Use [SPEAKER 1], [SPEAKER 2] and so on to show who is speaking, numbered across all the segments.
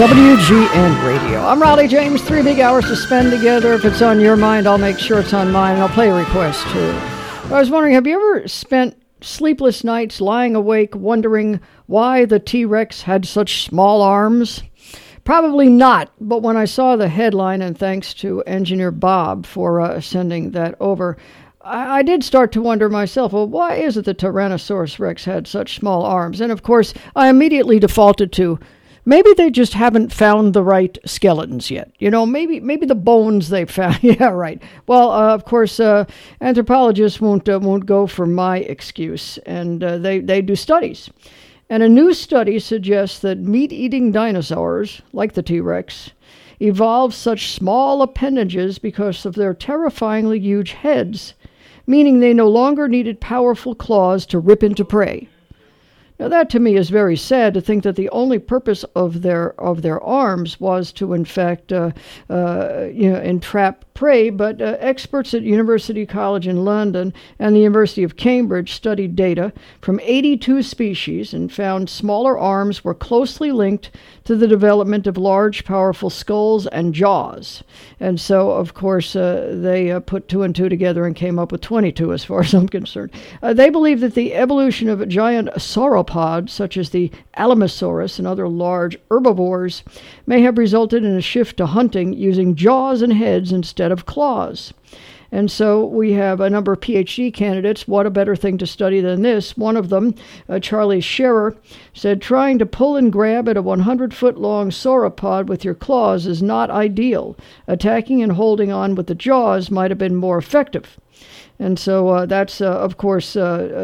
[SPEAKER 1] WGN Radio. I'm Raleigh James. 3 big hours to spend together. If it's on your mind, I'll make sure it's on mine, and I'll play a request, too. I was wondering, have you ever spent sleepless nights lying awake wondering why the T-Rex had such small arms? Probably not, but when I saw the headline, and thanks to Engineer Bob for sending that over, I did start to wonder myself, well, why is it the Tyrannosaurus Rex had such small arms? And, of course, I immediately defaulted to, maybe they just haven't found the right skeletons yet. You know, maybe the bones they found. Yeah, right. Well, of course, anthropologists won't go for my excuse, and they do studies. And a new study suggests that meat-eating dinosaurs, like the T-Rex, evolved such small appendages because of their terrifyingly huge heads, meaning they no longer needed powerful claws to rip into prey. Now, that to me is very sad, to think that the only purpose of their arms was to, in fact, entrap prey. But experts at University College in London and the University of Cambridge studied data from 82 species and found smaller arms were closely linked to the development of large, powerful skulls and jaws. And so, of course, they put 2 and 2 together and came up with 22, as far as I'm concerned. They believe that the evolution of giant sauropods, such as the Alamosaurus and other large herbivores, may have resulted in a shift to hunting using jaws and heads instead of claws. And so we have a number of PhD candidates. What a better thing to study than this? One of them, Charlie Scherer, said trying to pull and grab at a 100-foot-long sauropod with your claws is not ideal. Attacking and holding on with the jaws might have been more effective. And so that's, of course,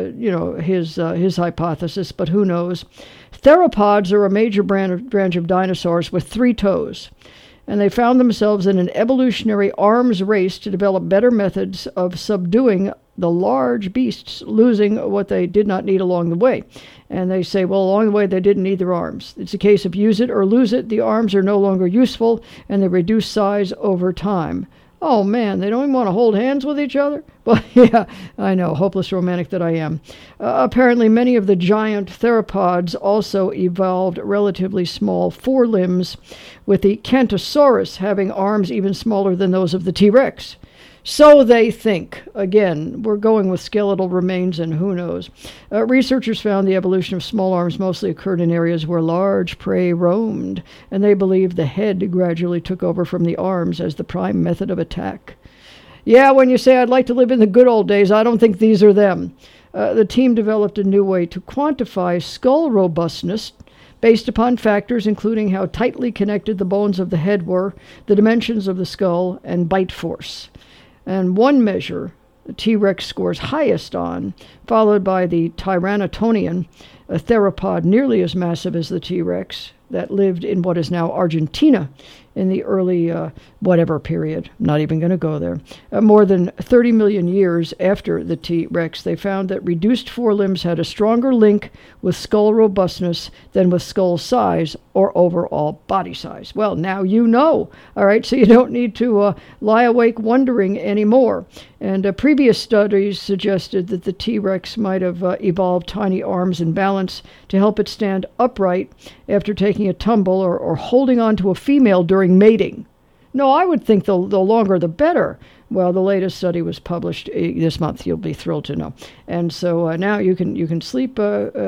[SPEAKER 1] his hypothesis, but who knows? Theropods are a major branch of dinosaurs with 3 toes, and they found themselves in an evolutionary arms race to develop better methods of subduing the large beasts, losing what they did not need along the way. And they say, well, along the way, they didn't need their arms. It's a case of use it or lose it. The arms are no longer useful, and they reduce size over time. Oh, man, they don't even want to hold hands with each other? Well, yeah, I know, hopeless romantic that I am. Apparently, many of the giant theropods also evolved relatively small forelimbs, with the Kentosaurus having arms even smaller than those of the T-Rex. So they think. Again, we're going with skeletal remains, and who knows. Researchers found the evolution of small arms mostly occurred in areas where large prey roamed, and they believe the head gradually took over from the arms as the prime method of attack. Yeah, when you say I'd like to live in the good old days, I don't think these are them. The team developed a new way to quantify skull robustness based upon factors including how tightly connected the bones of the head were, the dimensions of the skull, and bite force. And one measure the T-Rex scores highest on, followed by the Tyrannotonian, a theropod nearly as massive as the T-Rex that lived in what is now Argentina in the early whatever period. I'm not even going to go there. More than 30 million years after the T-Rex, they found that reduced forelimbs had a stronger link with skull robustness than with skull size or overall body size. Well, now you know, all right, so you don't need to lie awake wondering anymore. And previous studies suggested that the T-Rex might have evolved tiny arms and balance to help it stand upright after taking a tumble or holding on to a female during mating. No, I would think the longer the better. Well, the latest study was published this month. You'll be thrilled to know. And so now you can sleep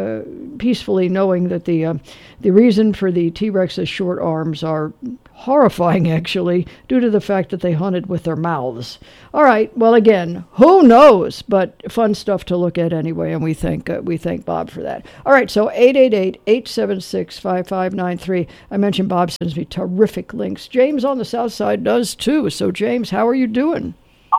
[SPEAKER 1] peacefully knowing that the reason for the T-Rex's short arms are horrifying, actually, due to the fact that they hunted with their mouths. All right, well, again, who knows? But fun stuff to look at anyway, and we thank Bob for that. All right, so 888-876-5593. I mentioned Bob sends me terrific links. James on the South Side does, too. So, James, how are you doing?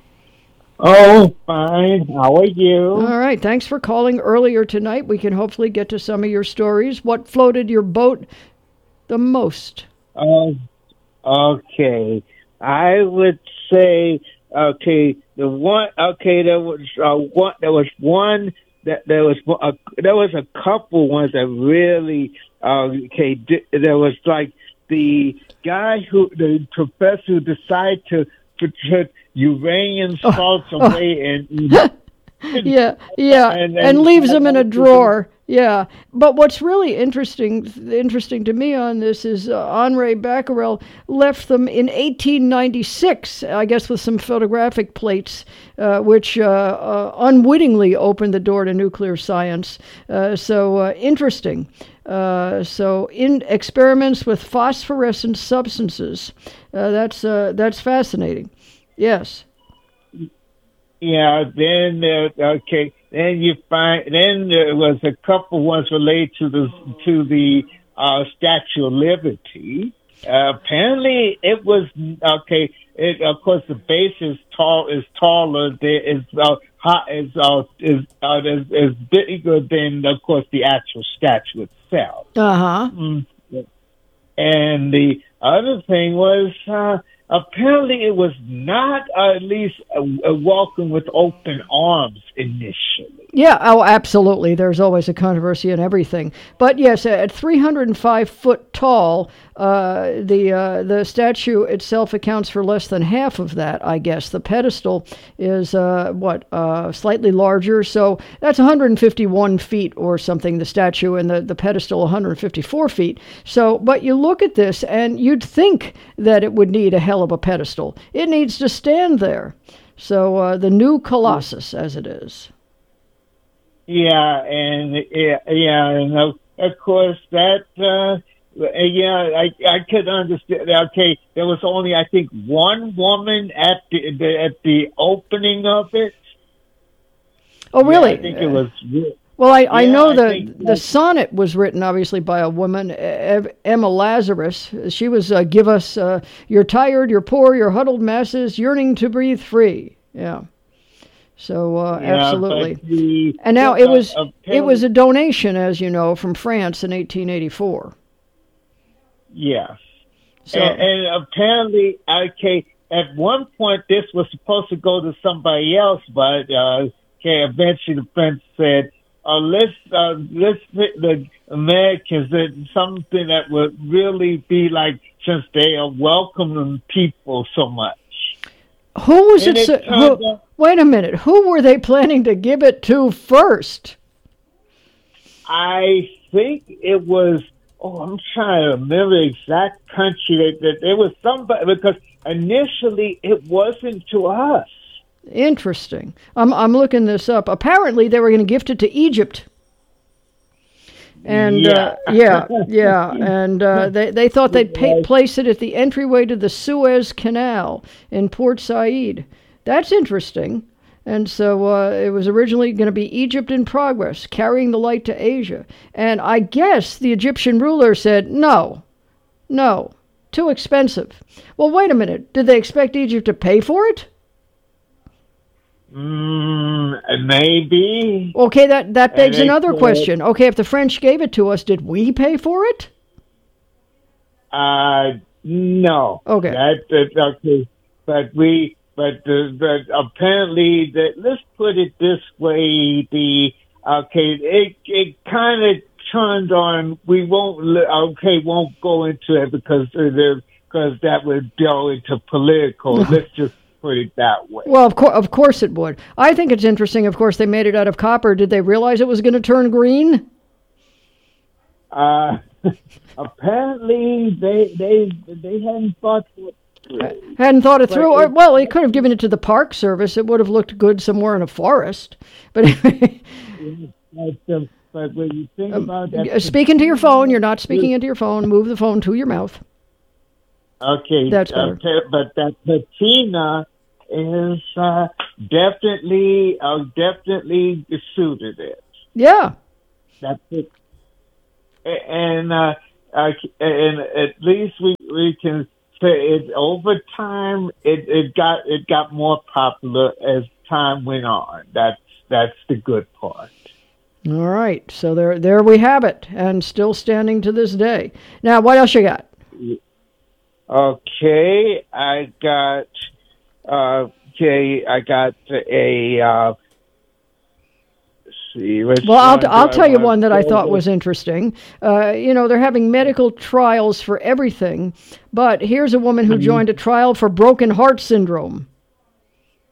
[SPEAKER 2] Oh, fine. How are you?
[SPEAKER 1] All right, thanks for calling earlier tonight. We can hopefully get to some of your stories. What floated your boat the most?
[SPEAKER 2] Okay. I would say, there was a couple ones that really, there was like the professor who decided to put uranium salts away and
[SPEAKER 1] and leaves them in a drawer. Yeah, but what's really interesting to me on this is Henri Becquerel left them in 1896, I guess, with some photographic plates, which unwittingly opened the door to nuclear science. So interesting. So in experiments with phosphorescent substances, that's fascinating. Yes.
[SPEAKER 2] Yeah. Then okay. Then you find. Then there was a couple ones related to the Statue of Liberty. Apparently, it was okay. Of course, the base is taller. There is is bigger than, of course, the actual statue itself.
[SPEAKER 1] Uh-huh.
[SPEAKER 2] And the other thing was, apparently it was not at least a welcome with open arms initially.
[SPEAKER 1] Yeah, oh, absolutely. There's always a controversy in everything. But yes, at 305 foot tall, the statue itself accounts for less than half of that, I guess. The pedestal is, slightly larger. So that's 151 feet or something, the statue, and the pedestal 154 feet. So, but you look at this and you'd think that it would need a hell of a pedestal. It needs to stand there. So the new Colossus, as it is.
[SPEAKER 2] Yeah, and of course that. I could understand. Okay, there was only, I think, one woman at the opening of it.
[SPEAKER 1] Oh, really?
[SPEAKER 2] Yeah, I think it was.
[SPEAKER 1] Well, I know the sonnet was written, obviously, by a woman, Emma Lazarus. She was, give us, you're tired, you're poor, you're huddled masses, yearning to breathe free. Yeah. So, absolutely. And now it was a donation, as you know, from France in 1884.
[SPEAKER 2] Yes.
[SPEAKER 1] So,
[SPEAKER 2] and apparently, okay, at one point this was supposed to go to somebody else, but, eventually the French said, let's the Americans did something that would really be like, since they are welcoming people so much.
[SPEAKER 1] Who was wait a minute. Who were they planning to give it to first?
[SPEAKER 2] I think it was. Oh, I'm trying to remember the exact country that it was somebody, because initially it wasn't to us.
[SPEAKER 1] Interesting. I'm looking this up. Apparently, they were going to gift it to Egypt. And and they thought they'd place it at the entryway to the Suez Canal in Port Said. That's interesting. And so it was originally going to be Egypt in progress, carrying the light to Asia. And I guess the Egyptian ruler said, no, too expensive. Well, wait a minute. Did they expect Egypt to pay for it?
[SPEAKER 2] Maybe.
[SPEAKER 1] Okay, that begs another question. Okay, if the French gave it to us, did we pay for it?
[SPEAKER 2] No.
[SPEAKER 1] Okay.
[SPEAKER 2] Okay, but apparently, let's put it this way: it kind of turned on. We won't go into it because that would go into political. Let's just put it that way.
[SPEAKER 1] Well, of course it would. I think it's interesting. Of course, they made it out of copper. Did they realize it was going to turn green?
[SPEAKER 2] Apparently, they hadn't thought it through.
[SPEAKER 1] Hadn't thought it through. Or, well, they could have given it to the Park Service. It would have looked good somewhere in a forest. But
[SPEAKER 2] but when you think about that,
[SPEAKER 1] speaking to your phone, you're not speaking into your phone. Move the phone to your mouth.
[SPEAKER 2] Okay,
[SPEAKER 1] that's better.
[SPEAKER 2] But that patina is definitely suited it.
[SPEAKER 1] Yeah,
[SPEAKER 2] that's it. And at least we can say it. Over time, it got more popular as time went on. That's the good part.
[SPEAKER 1] All right, so there we have it, and still standing to this day. Now, what else you got?
[SPEAKER 2] Okay, I got a. See,
[SPEAKER 1] well, I'll tell you one that I thought was interesting. They're having medical trials for everything, but here's a woman who joined a trial for broken heart syndrome.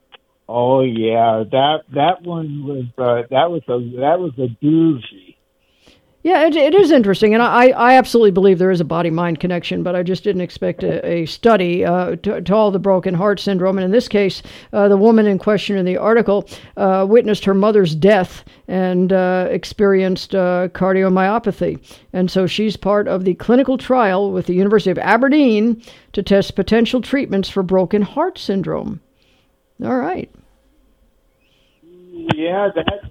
[SPEAKER 2] Oh yeah, that one was that was a doozy.
[SPEAKER 1] Yeah, it is interesting, and I absolutely believe there is a body-mind connection, but I just didn't expect a study to all the broken heart syndrome. And in this case, the woman in question in the article witnessed her mother's death and experienced cardiomyopathy. And so she's part of the clinical trial with the University of Aberdeen to test potential treatments for broken heart syndrome. All right.
[SPEAKER 2] Yeah, that.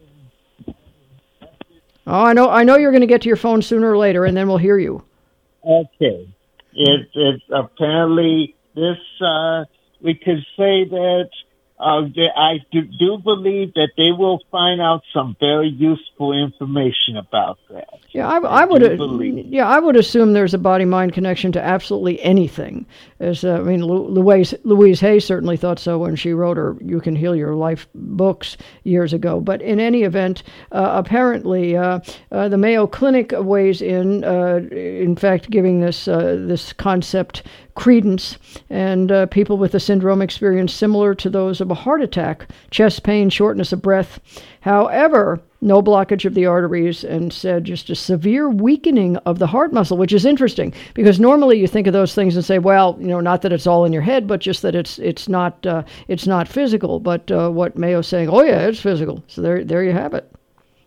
[SPEAKER 1] Oh, I know you're going to get to your phone sooner or later, and then we'll hear you.
[SPEAKER 2] Okay. It's apparently this, we could say that I do believe that they will find out some very useful information about that.
[SPEAKER 1] Yeah, I would assume there's a body-mind connection to absolutely anything. Louise Hay certainly thought so when she wrote her "You Can Heal Your Life" books years ago. But in any event, apparently the Mayo Clinic weighs in fact, giving this concept credence, and people with the syndrome experience similar to those of a heart attack: chest pain, shortness of breath. However, no blockage of the arteries, and said just a severe weakening of the heart muscle, which is interesting because normally you think of those things and say, well, not that it's all in your head, but just that it's not physical. But what Mayo's saying, oh yeah, it's physical. So there you have it.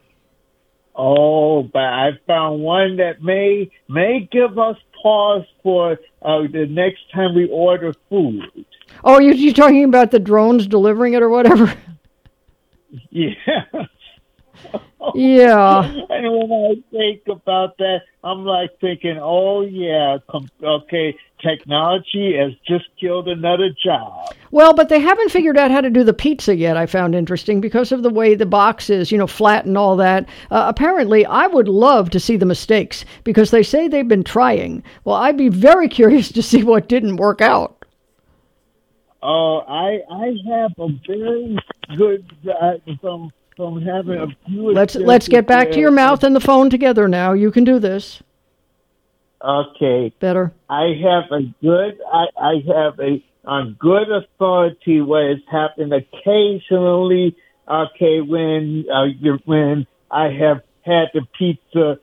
[SPEAKER 2] Oh, but I found one that may give us pause for the next time we order food.
[SPEAKER 1] Oh, you're talking about the drones delivering it or whatever?
[SPEAKER 2] Yeah.
[SPEAKER 1] Yeah.
[SPEAKER 2] And when I think about that, I'm like thinking, oh, yeah, okay, technology has just killed another job.
[SPEAKER 1] Well, but they haven't figured out how to do the pizza yet, I found interesting, because of the way the box is, flat and all that. Apparently, I would love to see the mistakes, because they say they've been trying. Well, I'd be very curious to see what didn't work out.
[SPEAKER 2] Oh, I have a very good, from having a few.
[SPEAKER 1] Let's get back to your mouth and the phone together now. You can do this.
[SPEAKER 2] Okay.
[SPEAKER 1] Better.
[SPEAKER 2] I have on good authority what has happened occasionally. Okay, when I have had the pizza,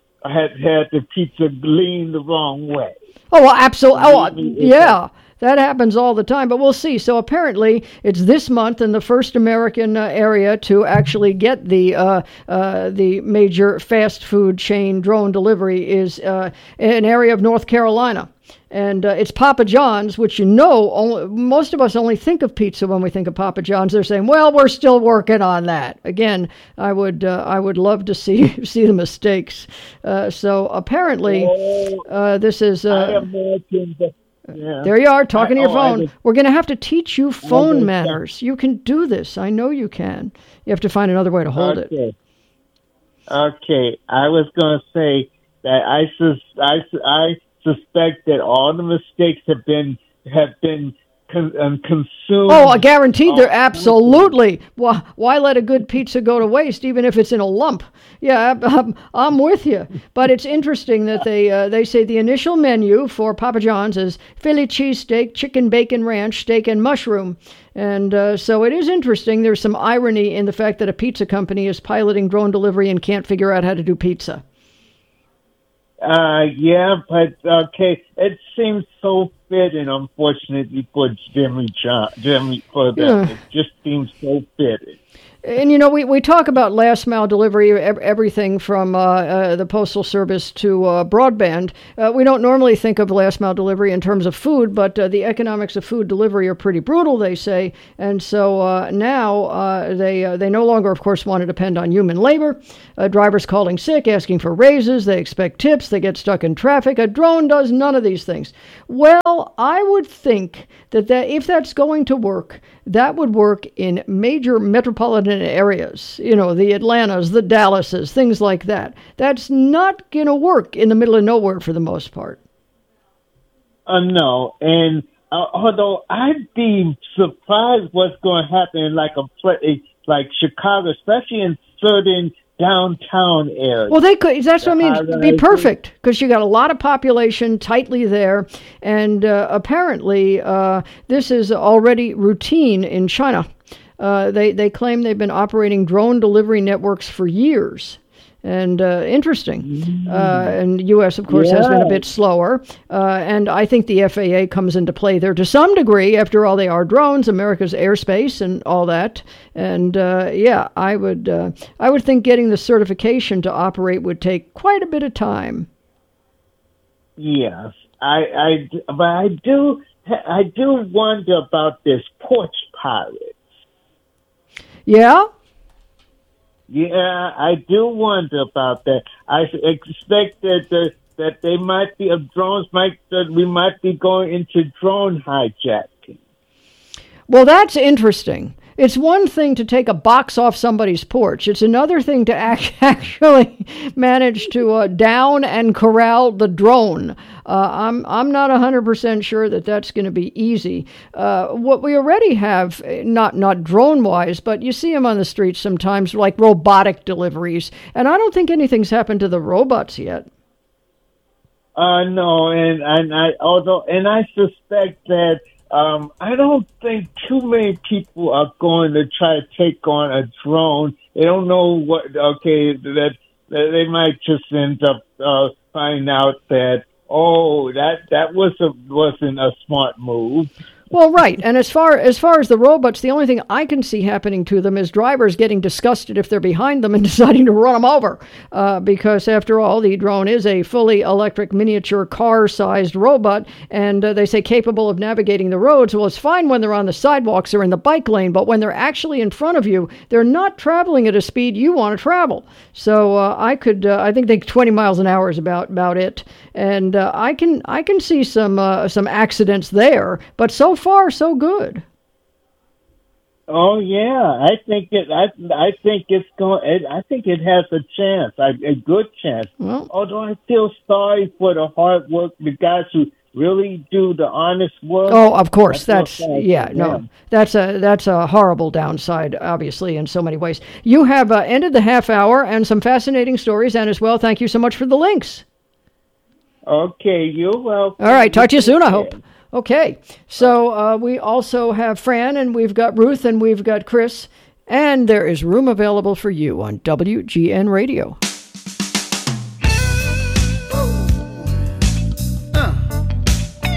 [SPEAKER 2] lean the wrong way.
[SPEAKER 1] Oh, well, absolutely. Oh, yeah. That happens all the time, but we'll see. So apparently, it's this month in the first American area to actually get the major fast food chain drone delivery is an area of North Carolina. And it's Papa John's, which most of us only think of pizza when we think of Papa John's. They're saying, well, we're still working on that. Again, I would love to see the mistakes. So apparently, this is.
[SPEAKER 2] I imagine that. Yeah.
[SPEAKER 1] There you are, talking to your phone. We're going to have to teach you phone manners. You can do this. I know you can. You have to find another way to hold it.
[SPEAKER 2] Okay. I was going to say that I suspect that all the mistakes have been consumed.
[SPEAKER 1] Oh, I guarantee they're absolutely. Why let a good pizza go to waste, even if it's in a lump? Yeah, I'm with you. But it's interesting that they say the initial menu for Papa John's is Philly cheesesteak, chicken bacon ranch, steak, and mushroom. And so it is interesting. There's some irony in the fact that a pizza company is piloting drone delivery and can't figure out how to do pizza.
[SPEAKER 2] Yeah, but okay, it seems so fitting, unfortunately, for Jimmy. It just seems so fitting.
[SPEAKER 1] And, we talk about last mile delivery, everything from the Postal Service to broadband. We don't normally think of last mile delivery in terms of food, but the economics of food delivery are pretty brutal, they say. And so now they no longer, of course, want to depend on human labor. Drivers calling sick, asking for raises. They expect tips. They get stuck in traffic. A drone does none of these things. Well, I would think that if that's going to work, that would work in major metropolitan areas, the Atlantas, the Dallases, things like that. That's not going to work in the middle of nowhere for the most part.
[SPEAKER 2] No, and although I'd be surprised what's going to happen in like a place like Chicago, especially in certain downtown areas.
[SPEAKER 1] Well, they could. That's what I mean. It'd be perfect because you got a lot of population tightly there, and apparently this is already routine in China. They claim they've been operating drone delivery networks for years. And interesting. And the U.S., of course, has been a bit slower. And I think the FAA comes into play there to some degree. After all, they are drones, America's airspace and all that. And I would think getting the certification to operate would take quite a bit of time.
[SPEAKER 2] Yes, but I do wonder about this porch pirates.
[SPEAKER 1] Yeah.
[SPEAKER 2] Yeah, I do wonder about that. I expect that they might be that we might be going into drone hijacking.
[SPEAKER 1] Well, that's interesting. It's one thing to take a box off somebody's porch. It's another thing to actually manage to down and corral the drone. I'm not 100% sure that that's going to be easy. What we already have, not drone-wise, but you see them on the streets sometimes, like robotic deliveries. And I don't think anything's happened to the robots yet.
[SPEAKER 2] No, and I suspect that. I don't think too many people are going to try to take on a drone. They don't know that they might just end up finding out that that wasn't a smart move.
[SPEAKER 1] Well, right. And as far as the robots, the only thing I can see happening to them is drivers getting disgusted if they're behind them and deciding to run them over. Because after all, the drone is a fully electric miniature car-sized robot, and they say capable of navigating the roads. Well, it's fine when they're on the sidewalks or in the bike lane, but when they're actually in front of you, they're not traveling at a speed you want to travel. So I think 20 miles an hour is about it. And I can see some accidents there, but so far so good.
[SPEAKER 2] Oh yeah, I think it has a chance, a good chance.
[SPEAKER 1] Well,
[SPEAKER 2] although I feel sorry for the hard work, the guys who really do the honest work.
[SPEAKER 1] Oh, of course, that's a horrible downside, obviously, in so many ways. You have ended the half hour and some fascinating stories, and as well, thank you so much for the links.
[SPEAKER 2] Okay, you're welcome.
[SPEAKER 1] All right, talk to you soon, I hope. Okay, so we also have Fran, and we've got Ruth, and we've got Chris, and there is room available for you on WGN Radio.